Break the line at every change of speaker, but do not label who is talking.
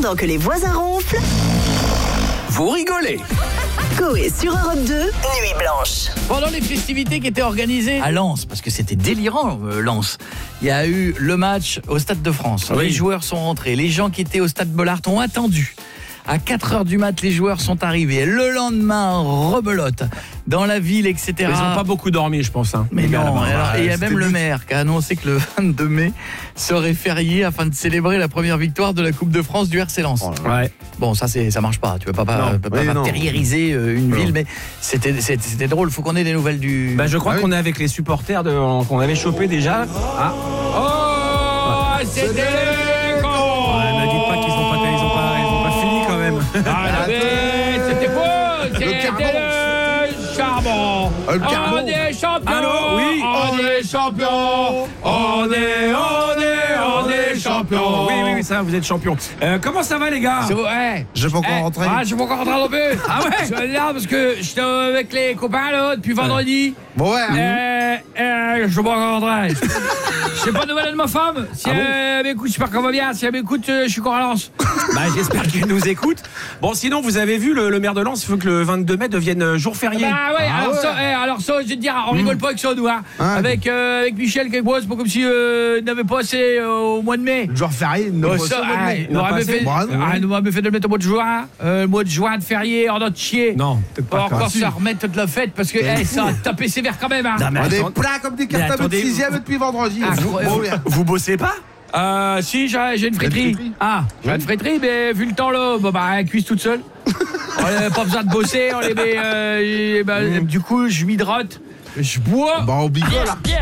Pendant que les voisins ronflent,
Vous rigolez.
Coé sur Europe 2, Nuit Blanche.
Pendant les festivités qui étaient organisées à Lens, parce que c'était délirant, Lens, il y a eu le match au Stade de France.
Oui.
Les joueurs sont rentrés, les gens qui étaient au Stade Bollaert ont attendu. À 4h du mat, les joueurs sont arrivés. Le lendemain, rebelote dans la ville, etc.
Ils n'ont pas beaucoup dormi, je pense. Hein.
Mais
Les gars,
non,
là-bas.
alors, et il y a
C'était
même le
but.
maire qui a annoncé que le 22 mai serait férié afin de célébrer la première victoire de la Coupe de France du RC Lens.
Ouais.
Bon, ça marche pas. Tu peux pas
non.
terriériser une
Non.
ville, mais c'était drôle. Faut qu'on ait des nouvelles du.
Bah, je crois qu'on est avec les supporters qu'on avait chopé déjà. Ah.
Oh, c'était
Ne dites pas qu'ils ont pas fini quand même.
Ah, mais c'était beau, c'était le charbon.
Le carbone.
On est champions.
Allô, oui.
On est champions. On est champions.
Oui, ça, vous êtes champion. Comment ça va, les gars?
Ouais.
Je peux encore rentrer.
Ah, je peux encore rentrer non plus.
Ah ouais?
Je suis là parce que j'étais avec les copains là depuis vendredi.
Bon, ouais.
Je peux pas encore rentrer. Je sais pas de nouvelles de ma femme. Si elle m'écoute, j'espère qu'elle va bien. Si elle m'écoute, je suis encore à Lens.
Bah, j'espère qu'il nous écoute. Bon, sinon, vous avez vu, le maire de Lens, il faut que le 22 mai devienne jour férié.
Bah ouais, alors ça, je vais te dire, on rigole pas avec ça, nous, hein.
Ah.
Avec Michel qui bosse, c'est pas comme si n'avait pas assez au mois de mai.
Le joueur férié,
Il m'aurait fait, fait de le mettre au mois de juin. Le mois de juin de férié, on a de chier.
Non, peut-être
Pas
pas.
encore se remettre de la fête parce que ça a tapé sévère quand même, hein.
Non, mais
On est
attends-
plein comme des
Mais
cartables de
attendez,
6ème depuis vendredi.
Ah,
Bon,
incroyable.
Vous bossez pas?
Si, j'ai une friterie.
friterie.
Ah, j'ai une friterie, mais vu le temps là, elle cuise toute seule. On n'a pas besoin de bosser, on les met. Du coup, je m'hydrate, je bois.
Bah, on bigole.
Bière.